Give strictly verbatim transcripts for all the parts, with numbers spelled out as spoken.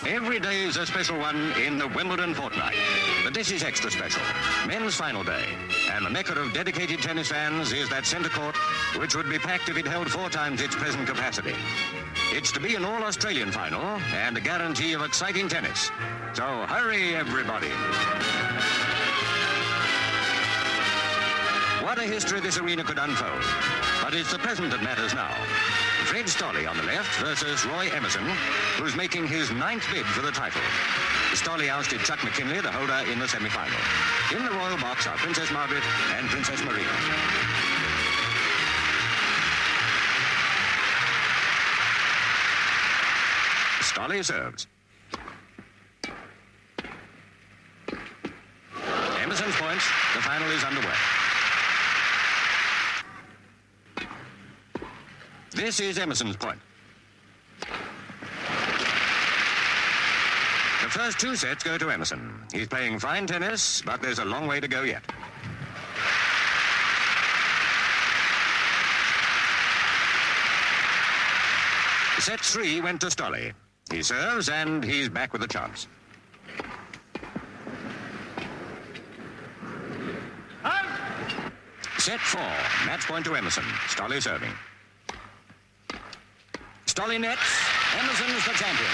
Every day is a special one in the Wimbledon fortnight. But this is extra special. Men's final day. And the mecca of dedicated tennis fans is that centre court, which would be packed if it held four times its present capacity. It's to be an all-Australian final and a guarantee of exciting tennis. So hurry, everybody. What a history this arena could unfold. But it's the present that matters now. Fred Stolle on the left versus Roy Emerson, who's making his ninth bid for the title. Stolle ousted Chuck McKinley, the holder, in the semi-final. In the royal box are Princess Margaret and Princess Marina. Stolle serves. Emerson's points. The final is underway. This is Emerson's point. The first two sets go to Emerson. He's playing fine tennis, but there's a long way to go yet. Set three went to Stolle. He serves, and he's back with a chance. Set four, match point to Emerson. Stolle serving. Stolle nets. Emerson's the champion.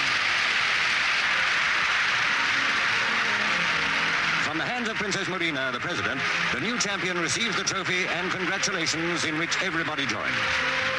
From the hands of Princess Marina, the president, the new champion receives the trophy and congratulations in which everybody joined.